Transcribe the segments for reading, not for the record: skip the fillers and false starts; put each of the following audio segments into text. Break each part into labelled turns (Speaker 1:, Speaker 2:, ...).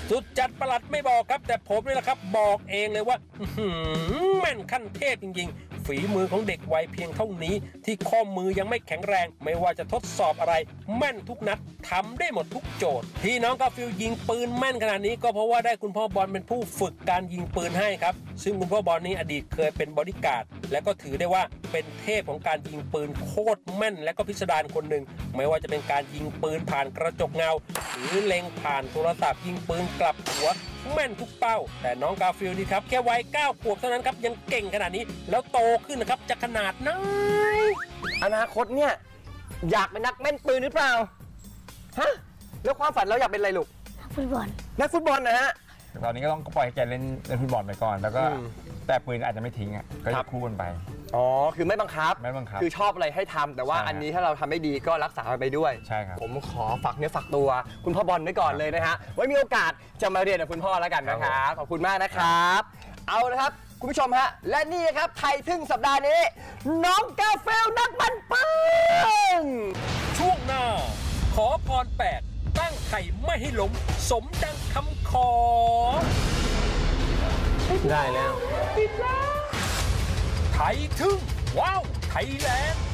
Speaker 1: สุดจัดประหลัดไม่บอกครับแต่ผมนี่แหละครับบอกเองเลยว่าแม่นขั้นเทพจริงๆฝีมือของเด็กวัยเพียงเท่านี้ที่ข้อมือยังไม่แข็งแรงไม่ว่าจะทดสอบอะไรแม่นทุกนัดทำได้หมดทุกโจทย์ที่น้องกาฟิลยิงปืนแม่นขนาดนี้ก็เพราะว่าได้คุณพ่อบอลเป็นผู้ฝึกการยิงปืนให้ครับซึ่งคุณพ่อบอลนี้อดีตเคยเป็นบอดี้การ์ดและก็ถือได้ว่าเป็นเทพของการยิงปืนโคตรแม่นและก็พิสดารคนหนึ่งไม่ว่าจะเป็นการยิงปืนผ่านกระจกเงาหรือเล็งผ่านโทรศัพท์ยิงปืนกลับหัวแม่นทุกเป้าแต่น้องกาฟิลนี่ครับแค่วัย9 ขวบเท่านั้นครับยังเก่งขนาดนี้แล้วโตขึ้นนะครับจะขนาดไหน
Speaker 2: อนาคตเนี่ยอยากเป็นนักแม่นปืนหรือเปล่าฮะแล้วความฝันเราอยากเป็นอะไรลูก
Speaker 3: นักฟุตบอล
Speaker 2: นะฮะ
Speaker 4: ตอนนี้ก็ต้องปล่อยให้แกเล่นฟุตบอลไปก่อนแล้วก็แต่ปืนอาจจะไม่ทิ้งอ่ะก็จะคู่กันไป
Speaker 2: อ๋อคือไม่บังคับคือชอบอะไรให้ทำแต่ว่าอันนี้ถ้าเราทำไม่ดีก็รักษาไปด้วย
Speaker 4: ใช่ครับ
Speaker 2: ผมขอฝากเนื้อฝากตัวคุณพ่อบอลไว้ก่อนเลยนะฮะไว้มีโอกาสจะมาเรียนกับคุณพ่อแล้วกันนะครับขอบคุณมากนะครับเอาละครับคุณผู้ชมฮะและนี่ครับไทยทึ่งสัปดาห์นี้น้องกาฟิลนักบันปืน
Speaker 1: ช่วงหน้าขอพร8ตั้งไข่ไม่ให้ล้มสมดังคำขอ
Speaker 2: ได้แล้ว
Speaker 1: ไทยทึ่งว้าวไทยแลนด์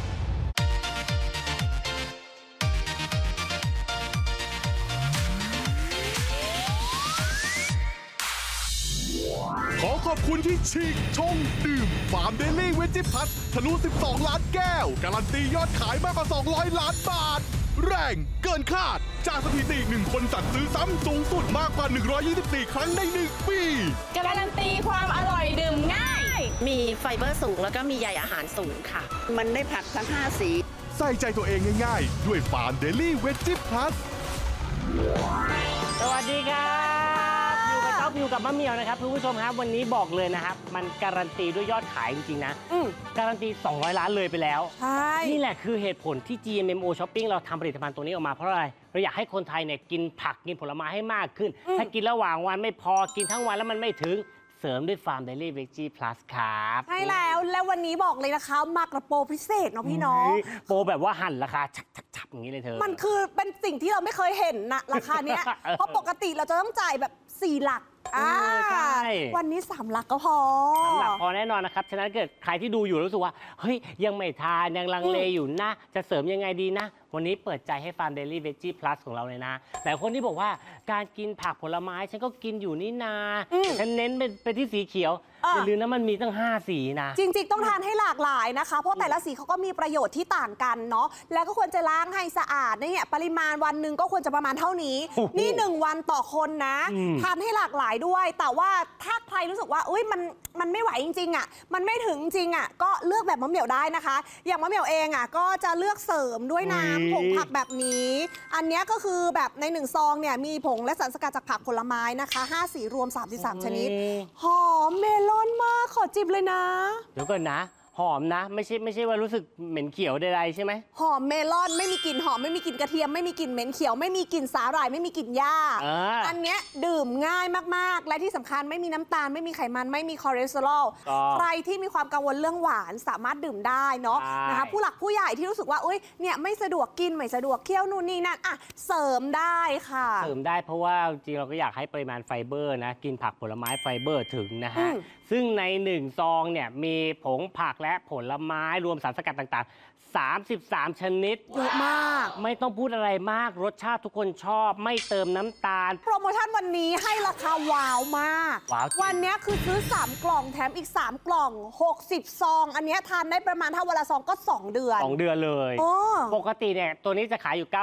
Speaker 5: ขอขอบคุณที่ฉีกชงดื่มฟาร์มเดลี่เวจิพัททะลุ12 ล้านแก้วการันตียอดขายมากกว่า200 ล้านบาทแรงเกินคาดจากสถิติ1 คนสั่งซื้อซ้ำสูงสุดมากกว่า124 ครั้งใน1 ปี
Speaker 6: การันตีความอร่อยดื่มง่าย
Speaker 7: มีไฟเบอร์สูงแล้วก็มีใยอาหารสูงค่ะ
Speaker 8: มันได้ผักทั้ง5สี
Speaker 5: ใส่ใจตัวเองง่ายๆด้วยฟาร์มเดลี่เวจิพัท
Speaker 9: สวัสดีครับอยู่กับมะเหมี่ยวนะครับคุณผู้ชมครับวันนี้บอกเลยนะครับมันการันตีด้วยยอดขายจริงๆนะการันตี200 ล้านเลยไปแล้ว
Speaker 6: ใช่
Speaker 9: นี่แหละคือเหตุผลที่ GMMO Shopping เราทำผลิตภัณฑ์ตัวนี้ออกมาเพราะอะไรเราอยากให้คนไทยเนี่ยกินผักกินผลไม้ให้มากขึ้นถ้ากินระหว่างวันไม่พอกินทั้งวันแล้วมันไม่ถึงเสริมด้วยฟาร์มเดลี่เวจี้พลัสครับ
Speaker 6: ใช่แล้ววันนี้บอกเลยนะคะมากระโปรพิเศษเนาะพี่น้อง
Speaker 9: โปรแบบว่าหั่นราคาชับอย่างนี้เลยเธอ
Speaker 6: มันคือเป็นสิ่งที่เราไม่เคยเห็นนะราคาเนี้ยเพราะปกติเราจะต้องจ่ายแบบ4 หลัก
Speaker 9: ใช่
Speaker 6: วันนี้3 หลักก็พอ
Speaker 9: 3 หลักพอแน่นอนนะครับฉะนั้นเกิดใครที่ดูอยู่รู้สึกว่าเฮ้ยยังไม่ทานยังลังเลอยู่นะจะเสริมยังไงดีนะวันนี้เปิดใจให้ฟาร์มเดลี่เวจี้พลัสของเราเลยนะแต่คนที่บอกว่าการกินผักผลไม้ฉันก็กินอยู่นี่นาฉันเน้นเป็นที่สีเขียวอย่าลืมนะมันมีตั้ง5 สีนะ
Speaker 6: จริงๆต้องทานให้หลากหลายนะคะเพราะแต่ละสีเขาก็มีประโยชน์ที่ต่างกันเนาะแล้วก็ควรจะล้างให้สะอาดเนี่ยปริมาณวันหนึ่งก็ควรจะประมาณเท่านี้นี่1 วันต่อคนนะทานให้หลากหลายด้วยแต่ว่าถ้าใครรู้สึกว่าอุ้ยมันไม่ไหวจริงๆอ่ะมันไม่ถึงจริงอ่ะก็เลือกแบบมะเหมี่ยวได้นะคะอย่างมะเหมี่ยวเองอ่ะก็จะเลือกเสริมด้วยน้ำผงผักแบบนี้อันนี้ก็คือแบบใน1 ซองเนี่ยมีผงและสารสกัดจากผักผลไม้นะคะ5 สีรวม33 ชนิดหอมเมลอนมากขอจิบเลยนะ
Speaker 9: เดี๋ยวก่อนนะหอมนะไม่ใช่ว่ารู้สึกเหม็นเขียวใดๆใช่ไหม
Speaker 6: หอมเมลอนไม่มีกลิ่นหอมไม่มีกลิ่นกระเทียมไม่มีกลิ่นเหม็นเขียวไม่มีกลิ่นสาหร่ายไม่มีกลิ่นหญ้าอันเนี้ยดื่มง่ายมากๆและที่สำคัญไม่มีน้ำตาลไม่มีไขมันไม่มีคอเลสเตอรอลใครที่มีความกังวลเรื่องหวานสามารถดื่มได้เนาะนะคะผู้หลักผู้ใหญ่ที่รู้สึกว่าอุ้ยเนี่ยไม่สะดวกกินไม่สะดวกเคี้ยวนู่นนี่นั่นอ่ะเสริมได้ค่ะ
Speaker 9: เสริมได้เพราะว่าจริงเราก็อยากให้ปริมาณไฟเบอร์นะกินผักผลไม้ไฟเบอร์ถึงนะฮะซึ่งใน1 ซองเนี่ยมีผงผักและผลไม้รวมสารสกัดต่างๆ33 ชนิด
Speaker 6: เยอะมาก
Speaker 9: ไม่ต้องพูดอะไรมากรสชาติทุกคนชอบไม่เติมน้ำตาล
Speaker 6: โปรโมชั่นวันนี้ให้ราคาว้าวมากวันนี้คือซื้อ3 กล่องแถมอีก3 กล่อง60 ซองอันนี้ทานได้ประมาณถ้าวันละซองก็2 เดือน
Speaker 9: 2 เดือนเลยปกติเนี่ยตัวนี้จะขายอยู่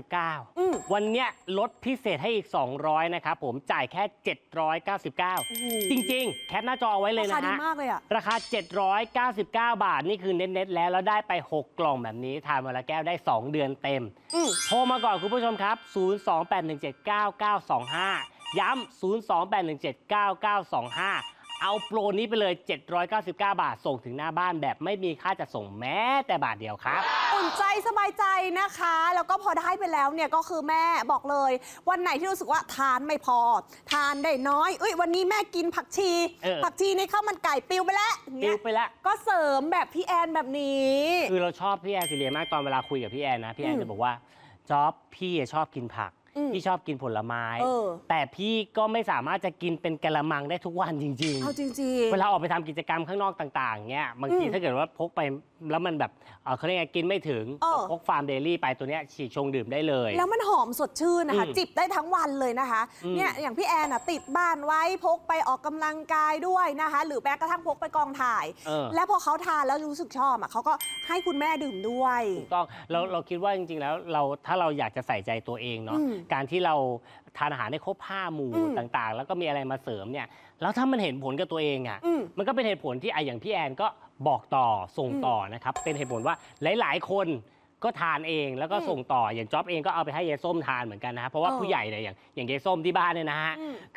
Speaker 9: 999วันนี้ลดพิเศษให้อีก200นะครับผมจ่ายแค่799จริงๆแคปหน้าจอเอาไว้เลยนะฮะราคาดี
Speaker 6: มากเลยอะ
Speaker 9: ราคา799 บาทนี่คือเน็ตแล้วได้ไป6 กล่องแบบนี้ทานวันละแก้วได้2 เดือนเต็มโทรมาก่อนคุณผู้ชมครับ028179925ย้ำ028179925เอาโปรนี้ไปเลย799 บาทส่งถึงหน้าบ้านแบบไม่มีค่าจัดส่งแม้แต่บาทเดียวครับ
Speaker 6: อุ่นใจสบายใจนะคะแล้วก็พอได้ไปแล้วเนี่ยก็คือแม่บอกเลยวันไหนที่รู้สึกว่าทานไม่พอทานได้น้อยวันนี้แม่กินผักชีในข้าวมันไก่ปิวไปแล้วก็เสริมแบบพี่แอนแบบนี้
Speaker 9: คือเราชอบพี่แอนสิเลียมากตอนเวลาคุยกับพี่แอนนะพี่แอนจะบอกว่าจ๊อบพี่ชอบกินผักพี่ชอบกินผลไม้ แต่พี่ก็ไม่สามารถจะกินเป็นกะละมังได้ทุกวันจริงๆ
Speaker 6: เอาจริงๆ
Speaker 9: เวลาออกไปทำกิจกรรมข้างนอกต่างๆเงี้ยบางทีถ้าเกิดว่าพกไปแล้วมันแบบเขาเรียกไงกินไม่ถึงพกฟาร์มเดลี่ไปตัวเนี้ยฉีกชงดื่มได้เลย
Speaker 6: แล้วมันหอมสดชื่นนะคะจิบได้ทั้งวันเลยนะคะเนี่ยอย่างพี่แอนติดบ้านไว้พกไปออกกำลังกายด้วยนะคะหรือแม้กระทั่งพกไปกองถ่ายแล้วพอเขาทานแล้วรู้สึกชอบเขาก็ให้คุณแม่ดื่มด้วย
Speaker 9: ถูกต้องเราคิดว่าจริงๆแล้วถ้าเราอยากจะใส่ใจตัวเองเนาะการที่เราทานอาหารได้ครบ5 หมู่ต่างๆแล้วก็มีอะไรมาเสริมเนี่ยแล้วถ้ามันเห็นผลกับตัวเองมันก็เป็นเหตุผลที่อย่างพี่แอนก็บอกต่อส่งต่อนะครับเป็นเหตุผลว่าหลายๆคนก็ทานเองแล้วก็ส่งต่ออย่างจ๊อบเองก็เอาไปให้ยายส้มทานเหมือนกันนะครับเพราะว่าผู้ใหญ่เนี่ยอย่างยายส้มที่บ้านเนี่ยนะฮะ